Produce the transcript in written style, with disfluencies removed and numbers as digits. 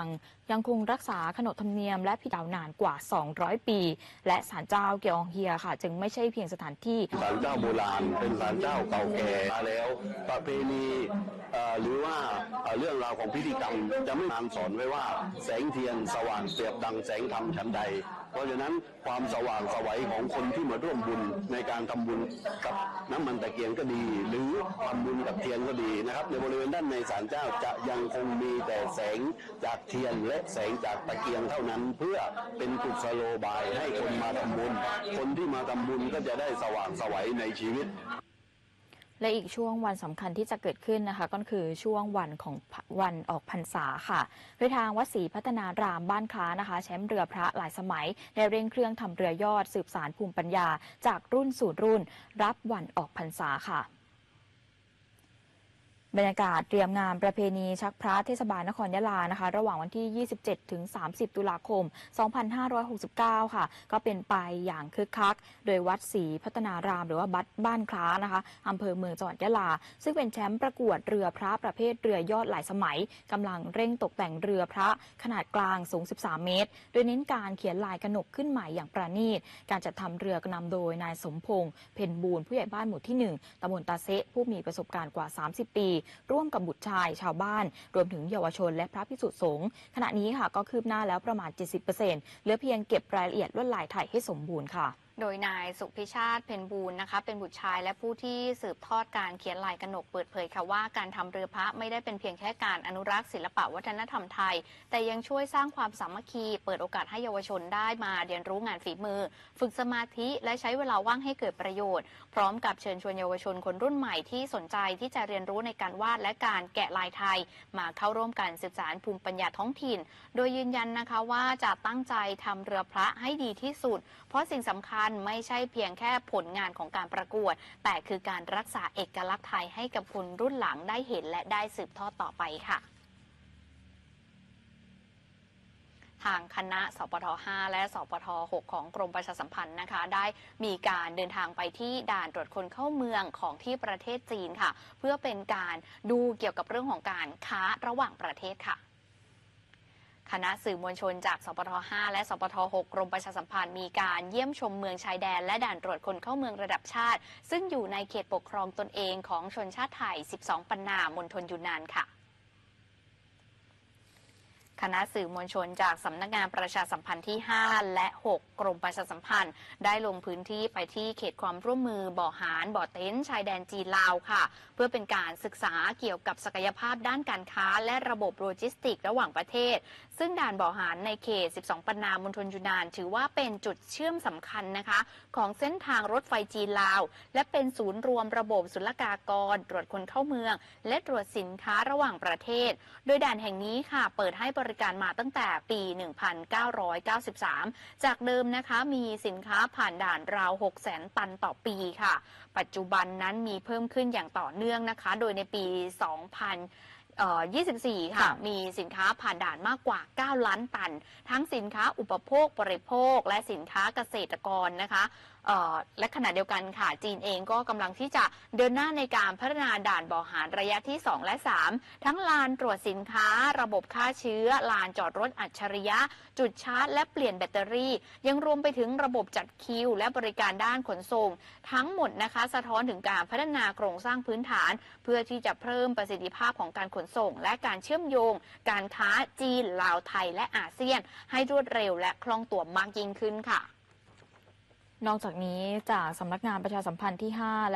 งคงรักษาขนบธรรมเนียมและพิธียาวนานกว่า 200 ปี และศาลเจ้าเกียวองเฮียค่ะจึงไม่ใช่เพียงสถานที่ศาลเจ้าโบราณเป็นศาลเจ้าเก่าแก่มาแล้วประเพณีหรือว่าเรื่องราวของพิธีกรรมจะไม่นานสอนไว้ว่าแสงเทียนสว่างเปรียบดังแสงธรรมฉันใดเพราะฉะนั้นความสว่างไสวของคนที่มาร่วมบุญในการทำบุญกับน้ำมันตะเกียงก็ดีหรือทำบุญกับเทียนก็ดีนะครับในบริเวณด้านในศาลเจ้าจะยังคงมีแต่แสงจากเทียนและแสงจากตะเกียงเท่านั้นเพื่อเป็นกุศโลบายให้คนมาทำบุญคนที่มาทำบุญก็จะได้สว่างไสวในชีวิตและอีกช่วงวันสำคัญที่จะเกิดขึ้นนะคะก็คือช่วงวันออกพรรษาค่ะโดยทางวัดศรีพัฒนารามบ้านคล้านะคะแชมป์เรือพระหลายสมัยได้เร่งเครื่องทำเรือยอดสืบสานภูมิปัญญาจากรุ่นสู่รุ่นรับวันออกพรรษาค่ะบรรยากาศเตรียมงานประเพณีชักพระเทศบาลนครยะลานะคะระหว่างวันที่ 27 ถึง 30 ตุลาคม 2569 ค่ะก็เป็นไปอย่างคึกคักโดยวัดศรีพัฒนารามหรือว่าวัดบ้านคล้านะคะอำเภอเมืองจังหวัดยะลาซึ่งเป็นแชมป์ประกวดเรือพระประเภทเรือยอดหลายสมัยกำลังเร่งตกแต่งเรือพระขนาดกลางสูง 13 เมตรโดยเน้นการเขียนลายกนกขึ้นใหม่อย่างประณีตการจัดทำเรือกนำโดยนายสมพงษ์เพ็ญบูรณ์ผู้ใหญ่บ้านหมู่ที่ 1 ตำบลตาเซะผู้มีประสบการณ์กว่า 30 ปีร่วมกับบุตรชายชาวบ้านรวมถึงเยาวชนและพระภิกษุสงฆ์ขณะนี้ค่ะก็คืบหน้าแล้วประมาณ 70% เหลือเพียงเก็บรายละเอียดลวดลายไทยให้สมบูรณ์ค่ะโดยนายสุพิชาติเพ็ญบูรณ์นะคะเป็นบุตรชายและผู้ที่สืบทอดการเขียนลายกนกเปิดเผยค่ะว่าการทำเรือพระไม่ได้เป็นเพียงแค่การอนุรักษ์ศิลปวัฒนธรรมไทยแต่ยังช่วยสร้างความสามัคคีเปิดโอกาสให้เยาวชนได้มาเรียนรู้งานฝีมือฝึกสมาธิและใช้เวลาว่างให้เกิดประโยชน์พร้อมกับเชิญชวนเยาวชนคนรุ่นใหม่ที่สนใจที่จะเรียนรู้ในการวาดและการแกะลายไทยมาเข้าร่วมกันสืบสานภูมิปัญญาท้องถิ่นโดยยืนยันนะคะว่าจะตั้งใจทำเรือพระให้ดีที่สุดเพราะสิ่งสำคัญไม่ใช่เพียงแค่ผลงานของการประกวดแต่คือการรักษาเอกลักษณ์ไทยให้กับคนรุ่นหลังได้เห็นและได้สืบทอดต่อไปค่ะทางคณะสปท5และสปท6ของกรมประชาสัมพันธ์นะคะได้มีการเดินทางไปที่ด่านตรวจคนเข้าเมืองของที่ประเทศจีนค่ะเพื่อเป็นการดูเกี่ยวกับเรื่องของการค้าระหว่างประเทศค่ะคณะสื่อมวลชนจากสปท5และสปท6กรมประชาสัมพันธ์มีการเยี่ยมชมเมืองชายแดนและด่านตรวจคนเข้าเมืองระดับชาติซึ่งอยู่ในเขตปกครองตนเองของชนชาติไทย12ปันนามณฑลยูนนานค่ะคณะสื่อมวลชนจากสำนักงานประชาสัมพันธ์ที่5และ6กรมประชาสัมพันธ์ได้ลงพื้นที่ไปที่เขตความร่วมมือบ่อหารบ่อเต็นท์ชายแดนจีนลาวค่ะเพื่อเป็นการศึกษาเกี่ยวกับศักยภาพด้านการค้าและระบบโลจิสติกระหว่างประเทศซึ่งด่านบ่อหารในเขต12ปันนามณฑลยูนนานถือว่าเป็นจุดเชื่อมสำคัญนะคะของเส้นทางรถไฟจีนลาวและเป็นศูนย์รวมระบบศุลกากรตรวจคนเข้าเมืองและตรวจสินค้าระหว่างประเทศโดยด่านแห่งนี้ค่ะเปิดให้บริการมาตั้งแต่ปี 1993 จากเดิมนะคะมีสินค้าผ่านด่านราว 600,000 ตันต่อปีค่ะปัจจุบันนั้นมีเพิ่มขึ้นอย่างต่อเนื่องนะคะโดยในปี 2024 ค่ะมีสินค้าผ่านด่านมากกว่า 9 ล้านตันทั้งสินค้าอุปโภคบริโภคและสินค้าเกษตรกรนะคะและขณะเดียวกันค่ะจีนเองก็กำลังที่จะเดินหน้าในการพัฒนาด่านบ่อหารระยะที่2และ3ทั้งลานตรวจสินค้าระบบฆ่าเชื้อลานจอดรถอัจฉริยะจุดชาร์จและเปลี่ยนแบตเตอรี่ยังรวมไปถึงระบบจัดคิวและบริการด้านขนส่งทั้งหมดนะคะสะท้อนถึงการพัฒนาโครงสร้างพื้นฐานเพื่อที่จะเพิ่มประสิทธิภาพของการขนส่งและการเชื่อมโยงการค้าจีนลาวไทยและอาเซียนให้รวดเร็วและคล่องตัวมากยิ่งขึ้นค่ะนอกจากนี้จากสำนักงานประชาสัมพันธ์ที่5